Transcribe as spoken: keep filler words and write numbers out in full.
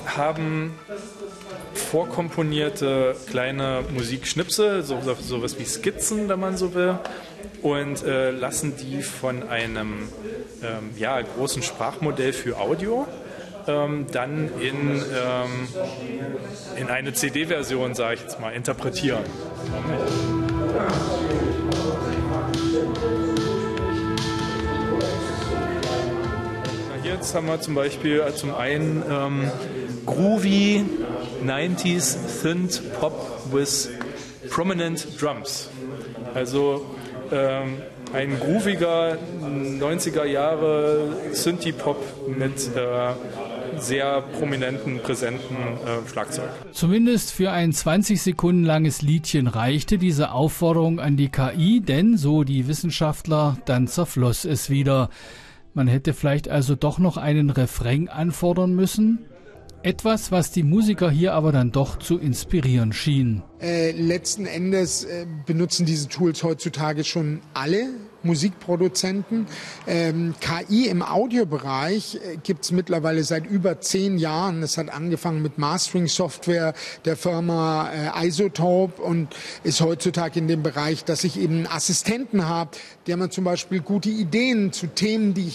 haben vorkomponierte kleine Musikschnipsel, so, so, sowas wie Skizzen, wenn man so will, und äh, lassen die von einem ähm, ja, großen Sprachmodell für Audio ähm, dann in, ähm, in eine C D-Version, sage ich jetzt mal, interpretieren. Jetzt haben wir zum Beispiel zum einen ähm, Groovy nineties Synth Pop with Prominent Drums. Also ähm, ein grooviger neunziger Jahre Synthie-Pop mit äh, sehr prominenten, präsenten äh, Schlagzeug. Zumindest für ein zwanzig Sekunden langes Liedchen reichte diese Aufforderung an die K I, denn, so die Wissenschaftler, dann zerfloss es wieder. Man hätte vielleicht also doch noch einen Refrain anfordern müssen? Etwas, was die Musiker hier aber dann doch zu inspirieren schien. Äh, letzten Endes äh, benutzen diese Tools heutzutage schon alle Musikproduzenten. Ähm, K I im Audiobereich äh, gibt es mittlerweile seit über zehn Jahren. Es hat angefangen mit Mastering-Software der Firma äh, Isotope und ist heutzutage in dem Bereich, dass ich eben einen Assistenten habe, der mir zum Beispiel gute Ideen zu Themen, die ich